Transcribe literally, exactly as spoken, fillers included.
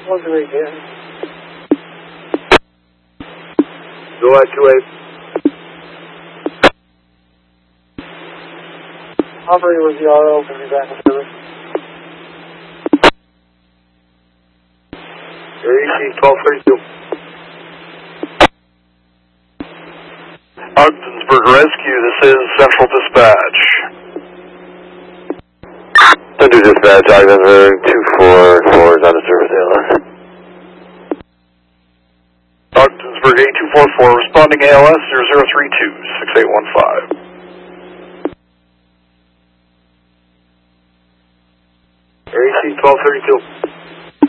one two eight, yeah. Go ahead, two eight. Operator with the R O, can be back in service. Air E C twelve thirty-two. Ogdensburg Rescue, this is Central Dispatch. Central Dispatch, Ogdensburg two four four is out of service, A L S. Ogdensburg eight two four four, responding A L S zero zero three two, six eight one five. Air E C twelve thirty-two.